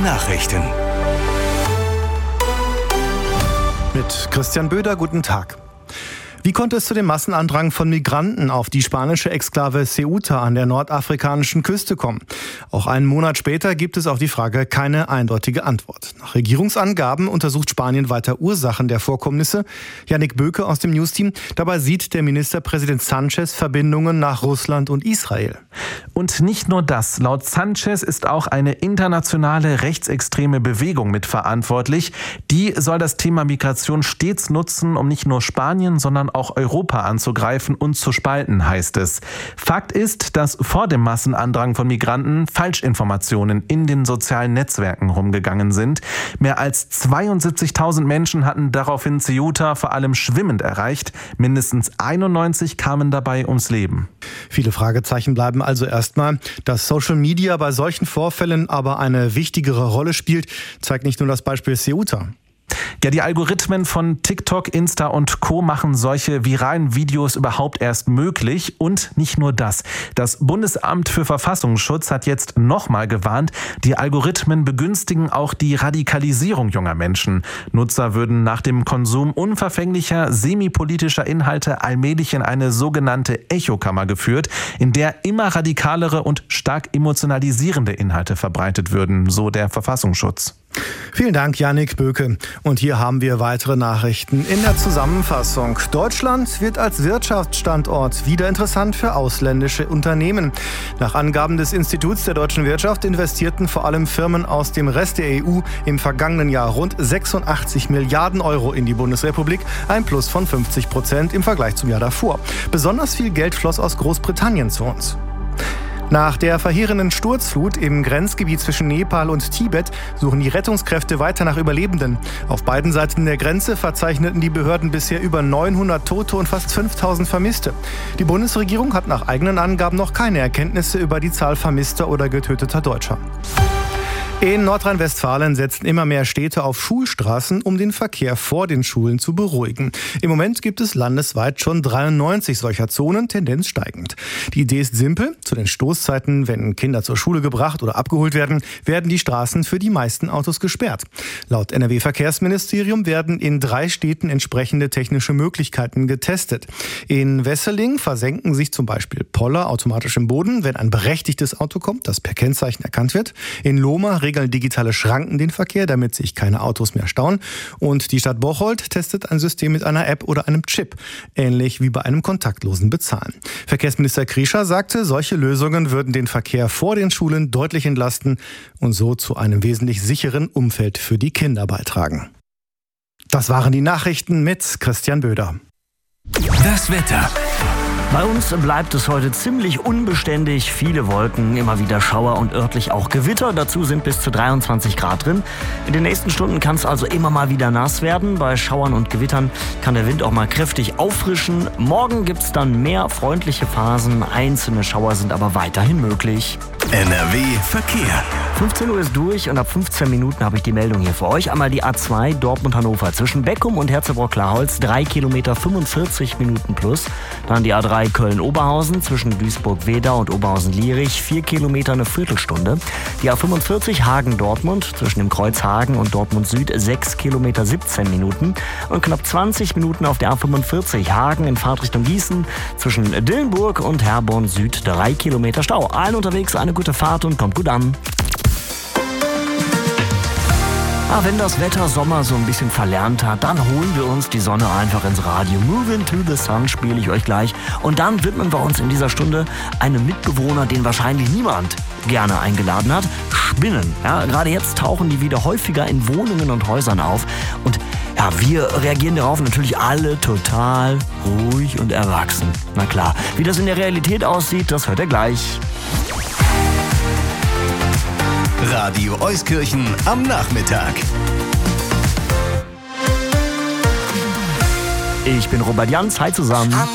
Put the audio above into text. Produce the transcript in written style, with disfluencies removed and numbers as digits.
Nachrichten. Mit Christian Böder, guten Tag. Wie konnte es zu dem Massenandrang von Migranten auf die spanische Exklave Ceuta an der nordafrikanischen Küste kommen? Auch einen Monat später gibt es auf die Frage keine eindeutige Antwort. Nach Regierungsangaben untersucht Spanien weiter Ursachen der Vorkommnisse. Yannick Böke aus dem News-Team. Dabei sieht der Ministerpräsident Sánchez Verbindungen nach Russland und Israel. Und nicht nur das. Laut Sánchez ist auch eine internationale rechtsextreme Bewegung mitverantwortlich. Die soll das Thema Migration stets nutzen, um nicht nur Spanien, sondern auch Europa anzugreifen und zu spalten, heißt es. Fakt ist, dass vor dem Massenandrang von Migranten Falschinformationen in den sozialen Netzwerken rumgegangen sind. Mehr als 72.000 Menschen hatten daraufhin Ceuta vor allem schwimmend erreicht. Mindestens 91 kamen dabei ums Leben. Viele Fragezeichen bleiben also erstmal. Dass Social Media bei solchen Vorfällen aber eine wichtigere Rolle spielt, zeigt nicht nur das Beispiel Ceuta. Ja, die Algorithmen von TikTok, Insta und Co. machen solche viralen Videos überhaupt erst möglich. Und nicht nur das. Das Bundesamt für Verfassungsschutz hat jetzt nochmal gewarnt, die Algorithmen begünstigen auch die Radikalisierung junger Menschen. Nutzer würden nach dem Konsum unverfänglicher, semi-politischer Inhalte allmählich in eine sogenannte Echokammer geführt, in der immer radikalere und stark emotionalisierende Inhalte verbreitet würden, so der Verfassungsschutz. Vielen Dank, Yannick Böke. Und hier haben wir weitere Nachrichten in der Zusammenfassung. Deutschland wird als Wirtschaftsstandort wieder interessant für ausländische Unternehmen. Nach Angaben des Instituts der deutschen Wirtschaft investierten vor allem Firmen aus dem Rest der EU im vergangenen Jahr rund 86 Milliarden Euro in die Bundesrepublik, ein Plus von 50% im Vergleich zum Jahr davor. Besonders viel Geld floss aus Großbritannien zu uns. Nach der verheerenden Sturzflut im Grenzgebiet zwischen Nepal und Tibet suchen die Rettungskräfte weiter nach Überlebenden. Auf beiden Seiten der Grenze verzeichneten die Behörden bisher über 900 Tote und fast 5000 Vermisste. Die Bundesregierung hat nach eigenen Angaben noch keine Erkenntnisse über die Zahl vermisster oder getöteter Deutscher. In Nordrhein-Westfalen setzen immer mehr Städte auf Schulstraßen, um den Verkehr vor den Schulen zu beruhigen. Im Moment gibt es landesweit schon 93 solcher Zonen, Tendenz steigend. Die Idee ist simpel. Zu den Stoßzeiten, wenn Kinder zur Schule gebracht oder abgeholt werden, werden die Straßen für die meisten Autos gesperrt. Laut NRW-Verkehrsministerium werden in 3 Städten entsprechende technische Möglichkeiten getestet. In Wesseling versenken sich zum Beispiel Poller automatisch im Boden, wenn ein berechtigtes Auto kommt, das per Kennzeichen erkannt wird. In Lohmar regeln digitale Schranken den Verkehr, damit sich keine Autos mehr stauen. Und die Stadt Bocholt testet ein System mit einer App oder einem Chip, ähnlich wie bei einem kontaktlosen Bezahlen. Verkehrsminister Krischer sagte, solche Lösungen würden den Verkehr vor den Schulen deutlich entlasten und so zu einem wesentlich sicheren Umfeld für die Kinder beitragen. Das waren die Nachrichten mit Christian Böder. Das Wetter. Bei uns bleibt es heute ziemlich unbeständig. Viele Wolken, immer wieder Schauer und örtlich auch Gewitter. Dazu sind bis zu 23 Grad drin. In den nächsten Stunden kann es also immer mal wieder nass werden. Bei Schauern und Gewittern kann der Wind auch mal kräftig auffrischen. Morgen gibt es dann mehr freundliche Phasen. Einzelne Schauer sind aber weiterhin möglich. NRW Verkehr. 15 Uhr ist durch und ab 15 Minuten habe ich die Meldung hier für euch. Einmal die A2 Dortmund-Hannover zwischen Beckum und Herzebrock-Klarholz, 3 Kilometer 45 Minuten plus. Dann die A3 Köln-Oberhausen zwischen Duisburg-Wedau und Oberhausen-Lierich, 4 Kilometer eine Viertelstunde. Die A45 Hagen-Dortmund zwischen dem Kreuz Hagen und Dortmund-Süd, 6 Kilometer 17 Minuten. Und knapp 20 Minuten auf der A45 Hagen in Fahrtrichtung Gießen zwischen Dillenburg und Herborn-Süd, 3 Kilometer Stau. Allen unterwegs eine gute Fahrt und kommt gut an. Wenn das Wetter Sommer so ein bisschen verlernt hat, dann holen wir uns die Sonne einfach ins Radio. Move into the Sun spiele ich euch gleich. Und dann widmen wir uns in dieser Stunde einem Mitbewohner, den wahrscheinlich niemand gerne eingeladen hat. Spinnen. Ja, gerade jetzt tauchen die wieder häufiger in Wohnungen und Häusern auf. Und ja, wir reagieren darauf natürlich alle total ruhig und erwachsen. Na klar, wie das in der Realität aussieht, das hört ihr gleich. Radio Euskirchen am Nachmittag. Ich bin Robert Jans, hi zusammen.